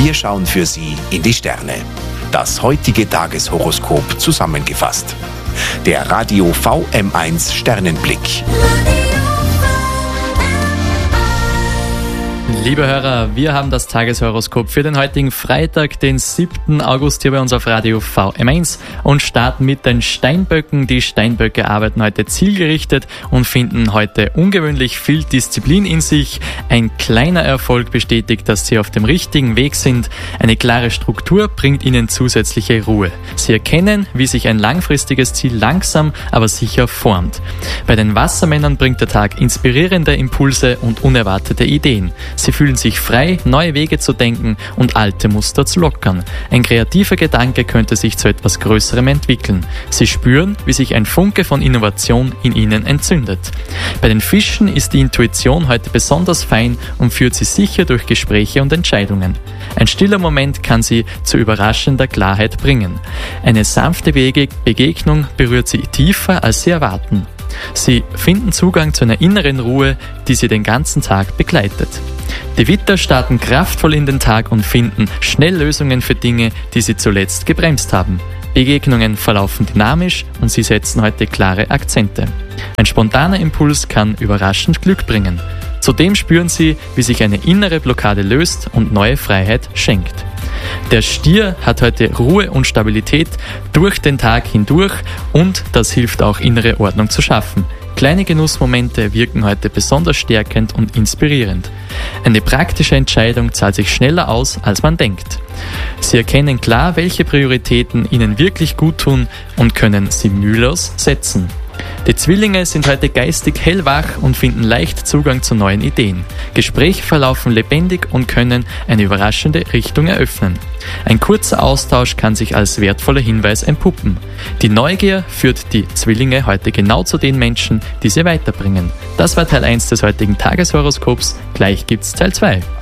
Wir schauen für Sie in die Sterne. Das heutige Tageshoroskop zusammengefasst. Der Radio VM1 Sternenblick. Liebe Hörer, wir haben das Tageshoroskop für den heutigen Freitag, den 7. August hier bei uns auf Radio VM1 und starten mit den Steinböcken. Die Steinböcke arbeiten heute zielgerichtet und finden heute ungewöhnlich viel Disziplin in sich. Ein kleiner Erfolg bestätigt, dass sie auf dem richtigen Weg sind. Eine klare Struktur bringt ihnen zusätzliche Ruhe. Sie erkennen, wie sich ein langfristiges Ziel langsam, aber sicher formt. Bei den Wassermännern bringt der Tag inspirierende Impulse und unerwartete Ideen. Sie fühlen sich frei, neue Wege zu denken und alte Muster zu lockern. Ein kreativer Gedanke könnte sich zu etwas Größerem entwickeln. Sie spüren, wie sich ein Funke von Innovation in ihnen entzündet. Bei den Fischen ist die Intuition heute besonders fein und führt sie sicher durch Gespräche und Entscheidungen. Ein stiller Moment kann sie zu überraschender Klarheit bringen. Eine sanfte Begegnung berührt sie tiefer, als sie erwarten. Sie finden Zugang zu einer inneren Ruhe, die sie den ganzen Tag begleitet. Die Widder starten kraftvoll in den Tag und finden schnell Lösungen für Dinge, die sie zuletzt gebremst haben. Begegnungen verlaufen dynamisch und sie setzen heute klare Akzente. Ein spontaner Impuls kann überraschend Glück bringen. Zudem spüren sie, wie sich eine innere Blockade löst und neue Freiheit schenkt. Der Stier hat heute Ruhe und Stabilität durch den Tag hindurch und das hilft auch, innere Ordnung zu schaffen. Kleine Genussmomente wirken heute besonders stärkend und inspirierend. Eine praktische Entscheidung zahlt sich schneller aus, als man denkt. Sie erkennen klar, welche Prioritäten ihnen wirklich gut tun und können sie mühelos setzen. Die Zwillinge sind heute geistig hellwach und finden leicht Zugang zu neuen Ideen. Gespräche verlaufen lebendig und können eine überraschende Richtung eröffnen. Ein kurzer Austausch kann sich als wertvoller Hinweis entpuppen. Die Neugier führt die Zwillinge heute genau zu den Menschen, die sie weiterbringen. Das war Teil 1 des heutigen Tageshoroskops. Gleich gibt's Teil 2.